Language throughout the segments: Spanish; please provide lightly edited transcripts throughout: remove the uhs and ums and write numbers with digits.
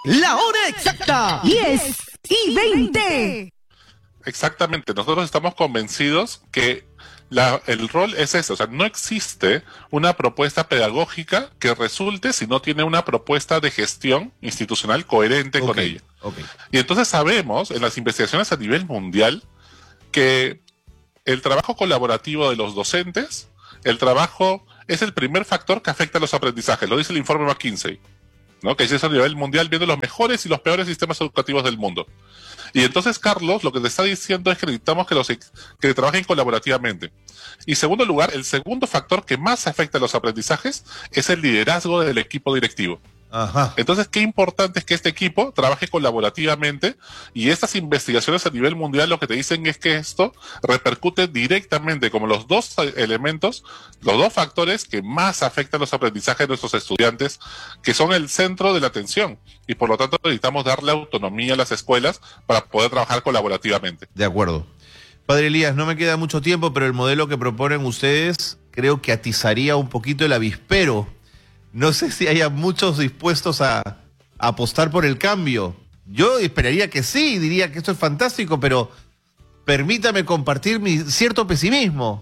La hora exacta, 10:20. Exactamente, nosotros estamos convencidos que el rol es ese, o sea, no existe una propuesta pedagógica que resulte si no tiene una propuesta de gestión institucional coherente con ella. Y entonces sabemos, en las investigaciones a nivel mundial, que el trabajo colaborativo de los docentes, el trabajo es el primer factor que afecta a los aprendizajes, lo dice el informe McKinsey, ¿no? Que es eso a nivel mundial, viendo los mejores y los peores sistemas educativos del mundo. Y entonces Carlos lo que te está diciendo es que necesitamos que trabajen colaborativamente. Y en segundo lugar, el segundo factor que más afecta a los aprendizajes es el liderazgo del equipo directivo. Ajá. Entonces, qué importante es que este equipo trabaje colaborativamente, y estas investigaciones a nivel mundial lo que te dicen es que esto repercute directamente como los dos elementos, los dos factores que más afectan los aprendizajes de nuestros estudiantes, que son el centro de la atención, y por lo tanto necesitamos darle autonomía a las escuelas para poder trabajar colaborativamente. De acuerdo. Padre Elías, no me queda mucho tiempo, pero el modelo que proponen ustedes creo que atizaría un poquito el avispero. No sé si haya muchos dispuestos a apostar por el cambio. Yo esperaría que sí, diría que esto es fantástico, pero permítame compartir mi cierto pesimismo.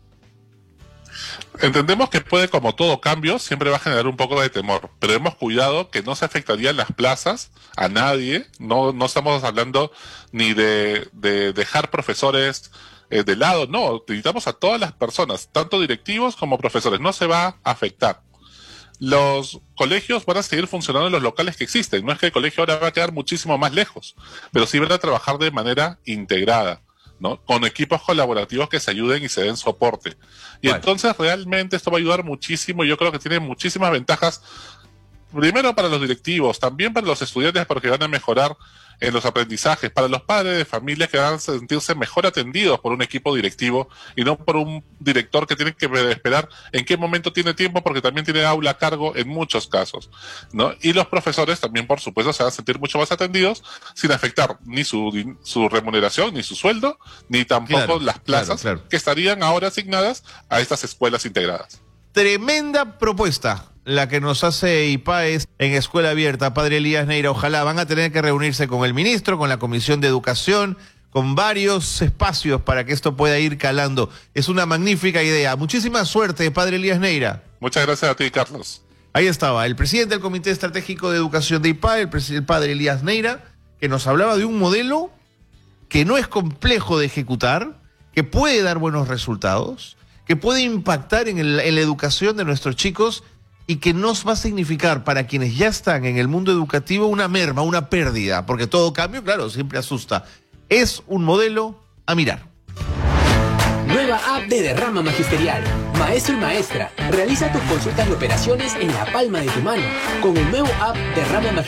Entendemos que puede, como todo cambio, siempre va a generar un poco de temor, pero hemos cuidado que no se afectarían las plazas a nadie. No estamos hablando ni de dejar profesores de lado, no, necesitamos a todas las personas, tanto directivos como profesores, no se va a afectar. Los colegios van a seguir funcionando en los locales que existen. No es que el colegio ahora va a quedar muchísimo más lejos, pero sí van a trabajar de manera integrada, ¿no? Con equipos colaborativos que se ayuden y se den soporte. Y entonces realmente esto va a ayudar muchísimo, y yo creo que tiene muchísimas ventajas. Primero para los directivos, también para los estudiantes, porque van a mejorar en los aprendizajes, para los padres de familia que van a sentirse mejor atendidos por un equipo directivo y no por un director que tiene que esperar en qué momento tiene tiempo, porque también tiene aula a cargo en muchos casos, ¿no? Y los profesores también, por supuesto, se van a sentir mucho más atendidos sin afectar ni su remuneración, ni su sueldo, ni tampoco las plazas que estarían ahora asignadas a estas escuelas integradas. Tremenda propuesta la que nos hace IPAES en Escuela Abierta, Padre Elías Neira. Ojalá van a tener que reunirse con el ministro, con la Comisión de Educación, con varios espacios para que esto pueda ir calando. Es una magnífica idea. Muchísima suerte, Padre Elías Neira. Muchas gracias a ti, Carlos. Ahí estaba el presidente del Comité Estratégico de Educación de IPAE, el Padre Elías Neira, que nos hablaba de un modelo que no es complejo de ejecutar, que puede dar buenos resultados, que puede impactar en la educación de nuestros chicos, y que nos va a significar para quienes ya están en el mundo educativo una merma, una pérdida, porque todo cambio, claro, siempre asusta. Es un modelo a mirar. Nueva app de Derrama Magisterial. Maestro y maestra, realiza tus consultas y operaciones en la palma de tu mano. Con el nuevo app Derrama Magisterial